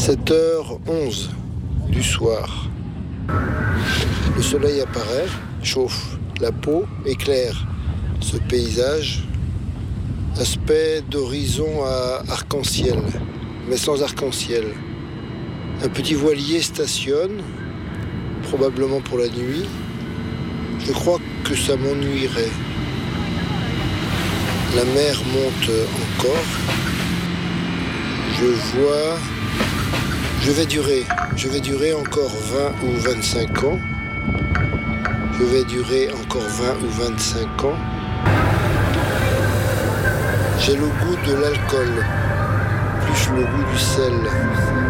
7h11 du soir. Le soleil apparaît, chauffe la peau, éclaire ce paysage. Aspect d'horizon à arc-en-ciel, mais sans arc-en-ciel. Un petit voilier stationne, probablement pour la nuit. Je crois que ça m'ennuierait. La mer monte encore. Je vais durer encore 20 ou 25 ans. Je vais durer encore 20 ou 25 ans. J'ai le goût de l'alcool, plus le goût du sel.